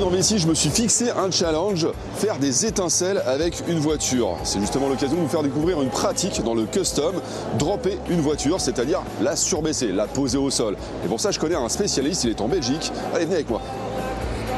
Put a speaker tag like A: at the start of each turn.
A: dans Vessi, je me suis fixé un challenge, faire des étincelles avec une voiture. C'est justement l'occasion de vous faire découvrir une pratique dans le custom, dropper une voiture, c'est-à-dire la surbaisser, la poser au sol. Et pour ça, je connais un spécialiste, il est en Belgique. Allez, venez avec moi.